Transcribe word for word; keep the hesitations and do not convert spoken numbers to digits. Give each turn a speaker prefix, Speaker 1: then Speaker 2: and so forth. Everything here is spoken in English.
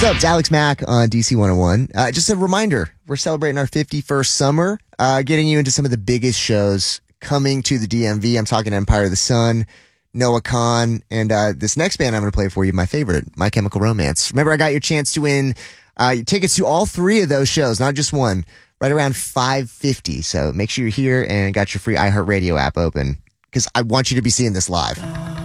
Speaker 1: What's up? It's Alex Mack on D C one oh one. Uh, just a reminder, we're celebrating our fifty-first summer, uh, getting you into some of the biggest shows coming to the D M V. I'm talking Empire of the Sun, Noah Kahan, and uh, this next band I'm going to play for you, my favorite, My Chemical Romance. Remember, I got your chance to win uh, tickets to all three of those shows, not just one, right around five fifty. So make sure you're here and got your free iHeartRadio app open because I want you to be seeing this live.